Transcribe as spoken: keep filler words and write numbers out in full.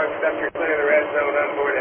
accept your clear the red zone on board